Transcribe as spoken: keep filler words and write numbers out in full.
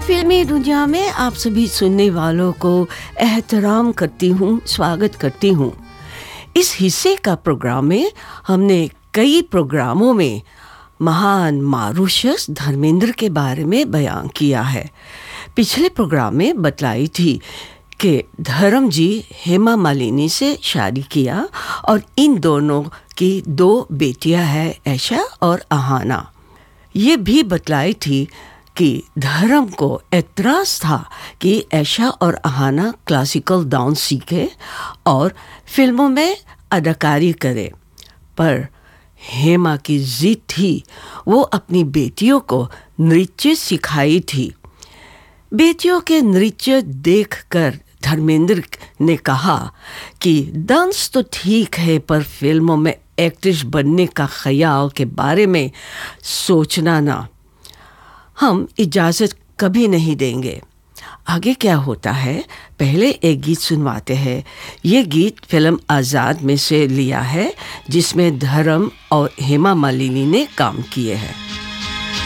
फिल्मी दुनिया में आप सभी सुनने वालों को एहतराम करती हूँ, स्वागत करती हूँ। इस हिस्से का प्रोग्राम में हमने कई प्रोग्रामों में महान मॉरिशस धर्मेंद्र के बारे में बयान किया है। पिछले प्रोग्राम में बतलाई थी कि धर्म जी हेमा मालिनी से शादी किया और इन दोनों की दो बेटियां हैं, ऐशा और अहाना। ये भी बतलाई थी कि धर्म को एतराज़ था कि ऐशा और अहाना क्लासिकल डांस सीखे और फिल्मों में अदाकारी करे, पर हेमा की जिद थी, वो अपनी बेटियों को नृत्य सिखाई थी। बेटियों के नृत्य देखकर धर्मेंद्र ने कहा कि डांस तो ठीक है, पर फिल्मों में एक्ट्रेस बनने का ख्याल के बारे में सोचना ना, हम इजाज़त कभी नहीं देंगे। आगे क्या होता है, पहले एक गीत सुनवाते हैं। ये गीत फिल्म आज़ाद में से लिया है, जिसमें धर्म और हेमा मालिनी ने काम किए हैं।